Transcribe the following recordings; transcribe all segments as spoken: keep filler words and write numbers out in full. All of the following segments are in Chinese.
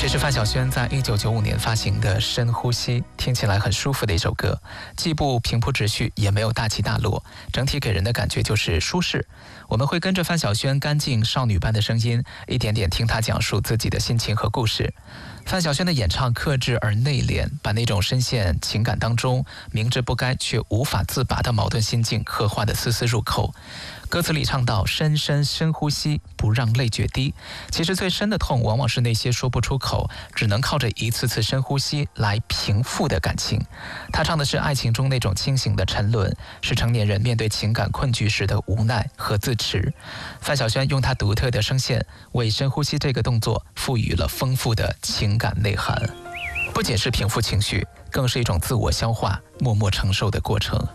这是范晓萱在一九九五年发行的《深呼吸》，听起来很舒服的一首歌，既不平铺直叙，也没有大起大落，整体给人的感觉就是舒适。我们会跟着范晓萱干净少女般的声音，一点点听她讲述自己的心情和故事。范晓萱的演唱克制而内敛，把那种深陷情感当中明知不该却无法自拔的矛盾心境刻画得丝丝入扣。歌词里唱到深深深呼吸，不让泪决堤。其实最深的痛往往是那些说不出口，只能靠着一次次深呼吸来平复的感情。他唱的是爱情中那种清醒的沉沦，是成年人面对情感困局时的无奈和自持。范晓萱用她独特的声线为深呼吸这个动作赋予了丰富的情感内涵，不仅是平复情绪，更是一种自我消化默默承受的过程。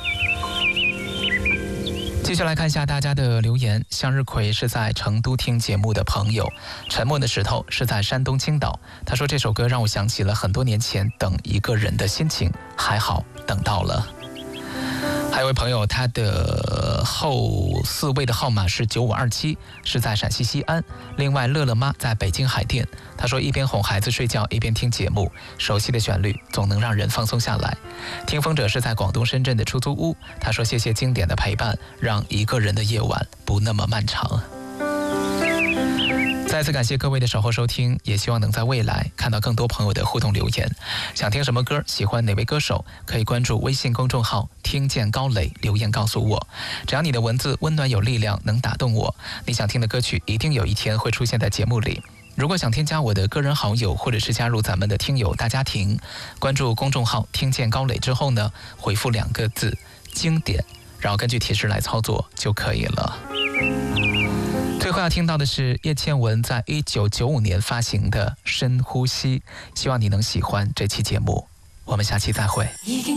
继续来看一下大家的留言。向日葵是在成都听节目的朋友，沉默的石头是在山东青岛。他说这首歌让我想起了很多年前等一个人的心情，还好等到了。还有位朋友，他的后四位的号码是九五二七，是在陕西西安。另外乐乐妈在北京海淀，他说一边哄孩子睡觉一边听节目，熟悉的旋律总能让人放松下来。听风者是在广东深圳的出租屋，他说谢谢经典的陪伴，让一个人的夜晚不那么漫长。再次感谢各位的守候收听，也希望能在未来看到更多朋友的互动留言。想听什么歌，喜欢哪位歌手，可以关注微信公众号听见高磊，留言告诉我。只要你的文字温暖有力量，能打动我，你想听的歌曲一定有一天会出现在节目里。如果想添加我的个人好友，或者是加入咱们的听友大家庭，关注公众号听见高磊之后呢，回复两个字经典，然后根据提示来操作就可以了。最后要听到的是叶倩文在一九九五年发行的《深呼吸》，希望你能喜欢这期节目，我们下期再会。